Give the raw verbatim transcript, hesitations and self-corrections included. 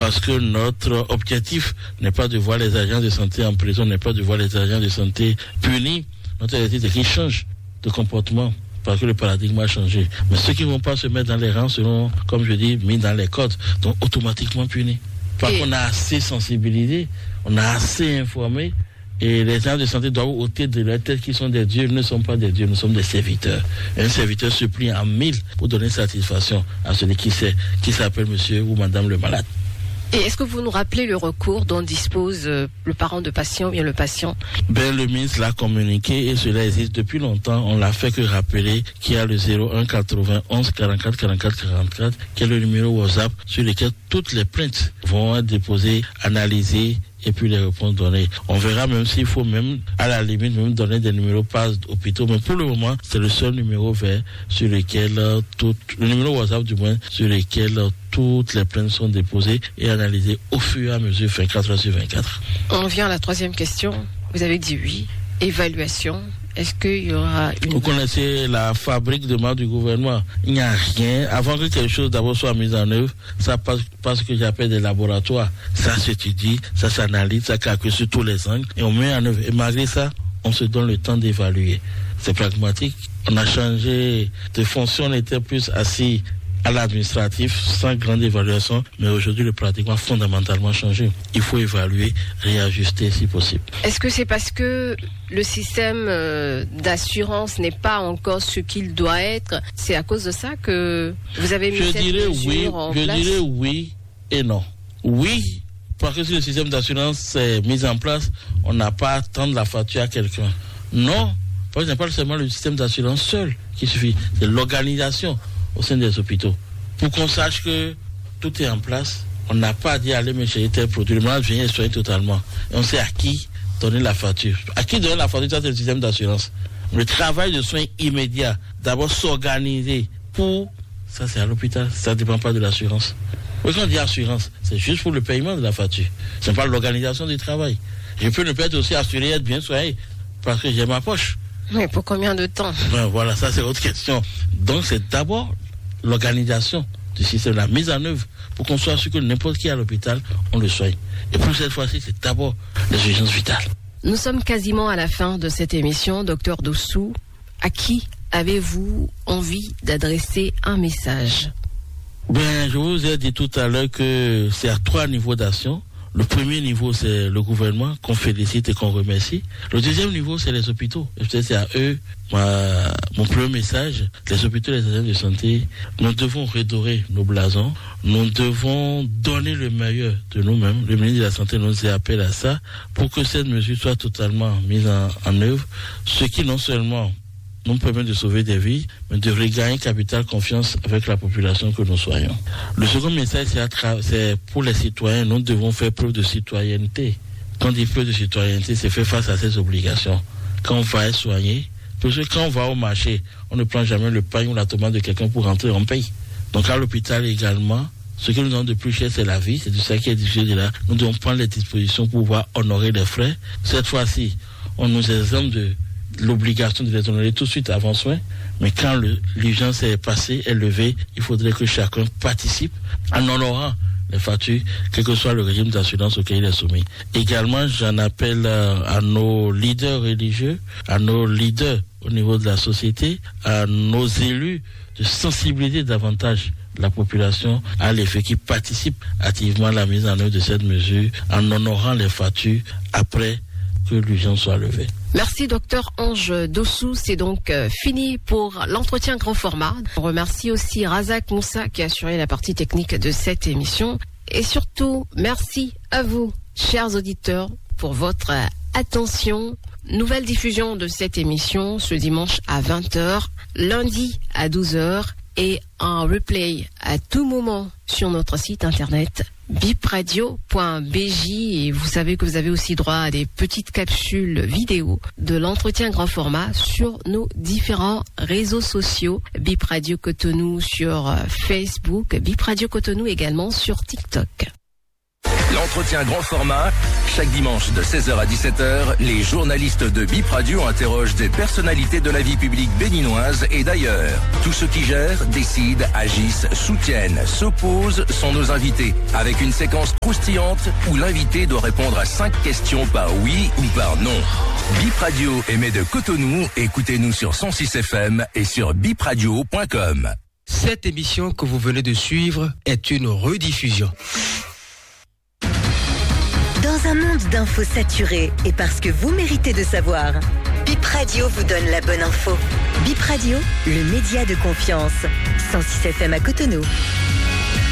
parce que notre objectif n'est pas de voir les agents de santé en prison, n'est pas de voir les agents de santé punis. Notre objectif est qu'ils changent de comportement parce que le paradigme a changé. Mais ceux qui ne vont pas se mettre dans les rangs seront, comme je dis, mis dans les codes, donc automatiquement punis. Parce qu'on a assez sensibilisé, on a assez informé, et les agents de santé doivent ôter de leur tête qu'ils sont des dieux. Nous ne sommes pas des dieux, nous sommes des serviteurs. Et un serviteur se plie en mille pour donner satisfaction à celui qui sait, qui s'appelle monsieur ou madame le malade. Et est-ce que vous nous rappelez le recours dont dispose euh, le parent de patient ou bien le patient? Ben, le ministre l'a communiqué et cela existe depuis longtemps. On l'a fait que rappeler qu'il y a le zéro un quatre-vingt-onze quarante-quatre quarante-quatre quarante-quatre qui est le numéro WhatsApp sur lequel toutes les plaintes vont être déposées, analysées et puis les réponses données. On verra même s'il faut même, à la limite, même donner des numéros par hôpitaux. Mais pour le moment, c'est le seul numéro vert sur lequel euh, tout, le numéro WhatsApp du moins, sur lequel euh, toutes les plaintes sont déposées et analysées au fur et à mesure, vingt-quatre heures sur vingt-quatre. On vient à la troisième question. Vous avez dit oui. Évaluation. Est-ce qu'il y aura une... Vous connaissez la fabrique de main du gouvernement. Il n'y a rien. Avant que quelque chose d'abord soit mis en œuvre, ça passe par ce que j'appelle des laboratoires. Ça s'étudie, ça s'analyse, ça calcule sur tous les angles et on met en œuvre. Et malgré ça, on se donne le temps d'évaluer. C'est pragmatique. On a changé de fonction, on était plus assis à l'administratif, sans grande évaluation, mais aujourd'hui le pratiquement fondamentalement changé. Il faut évaluer, réajuster si possible. Est-ce que c'est parce que le système euh, d'assurance n'est pas encore ce qu'il doit être? C'est à cause de ça que vous avez mis je cette dirais mesure oui, en je place? Je dirais oui et non. Oui, parce que si le système d'assurance est mis en place, on n'a pas à attendre la facture à quelqu'un. Non, parce que ce n'est pas seulement le système d'assurance seul qui suffit, c'est l'organisation au sein des hôpitaux. Pour qu'on sache que tout est en place, on n'a pas à dire aller me chercher tel produit. Le malade vient et soigne totalement. Et on sait à qui donner la facture. À qui donner la facture, ça c'est le système d'assurance. Le travail de soins immédiats, d'abord s'organiser pour, ça c'est à l'hôpital, ça ne dépend pas de l'assurance. Quand on dit assurance, c'est juste pour le paiement de la facture. Ce n'est pas l'organisation du travail. Je peux ne pas être aussi assuré et être bien soigné parce que j'ai ma poche. Mais pour combien de temps? Ben voilà, ça c'est autre question. Donc c'est d'abord l'organisation du système, la mise en œuvre, pour qu'on soit sûr que n'importe qui à l'hôpital, on le soigne. Et pour cette fois-ci, c'est d'abord les urgences vitales. Nous sommes quasiment à la fin de cette émission, docteur Dossou. À qui avez-vous envie d'adresser un message? Ben, je vous ai dit tout à l'heure que c'est à trois niveaux d'action. Le premier niveau, c'est le gouvernement qu'on félicite et qu'on remercie. Le deuxième niveau, c'est les hôpitaux. Et peut-être c'est à eux ma, mon premier message. Les hôpitaux et les agents de santé, nous devons redorer nos blasons. Nous devons donner le meilleur de nous-mêmes. Le ministre de la Santé nous appelle à ça pour que cette mesure soit totalement mise en, en œuvre. Ce qui non seulement nous permet de sauver des vies, mais de regagner capital confiance avec la population que nous soyons. Le second message, c'est, tra- c'est pour les citoyens, nous devons faire preuve de citoyenneté. Quand on dit preuve de citoyenneté, c'est faire face à ces obligations. Quand on va être soigné, parce que quand on va au marché, on ne prend jamais le pain ou la tomate de quelqu'un pour rentrer en pays. Donc à l'hôpital également, ce que nous avons de plus cher, c'est la vie, c'est de ça qui est difficile de là. Nous devons prendre les dispositions pour pouvoir honorer les frais. Cette fois-ci, on nous exempte de l'obligation de les honorer tout de suite avant soin, mais quand le, l'urgence est passée, est levée, il faudrait que chacun participe en honorant les factures, quel que soit le régime d'assurance auquel il est soumis. Également, j'en appelle euh, à nos leaders religieux, à nos leaders au niveau de la société, à nos élus de sensibiliser davantage la population à l'effet qui participe activement à la mise en œuvre de cette mesure en honorant les factures après que l'urgence soit levée. Merci docteur Ange Dossou, c'est donc euh, fini pour l'entretien grand format. On remercie aussi Razak Moussa qui a assuré la partie technique de cette émission. Et surtout, merci à vous, chers auditeurs, pour votre euh, attention. Nouvelle diffusion de cette émission ce dimanche à vingt heures, lundi à douze heures et en replay à tout moment sur notre site internet bipradio point b j, et vous savez que vous avez aussi droit à des petites capsules vidéo de l'entretien grand format sur nos différents réseaux sociaux. Bip Radio Cotonou sur Facebook, Bip Radio Cotonou également sur TikTok. l'entretien grand format. Chaque dimanche de seize heures à dix-sept heures, les journalistes de Bip Radio interrogent des personnalités de la vie publique béninoise et d'ailleurs. Tous ceux qui gèrent, décident, agissent, soutiennent, s'opposent sont nos invités. Avec une séquence croustillante où l'invité doit répondre à cinq questions par oui ou par non. Bip Radio émet de Cotonou. Écoutez-nous sur cent six F M et sur bip radio point com. Cette émission que vous venez de suivre est une rediffusion. Dans un monde d'infos saturées et parce que vous méritez de savoir, Bip Radio vous donne la bonne info. Bip Radio, le média de confiance. cent six F M à Cotonou.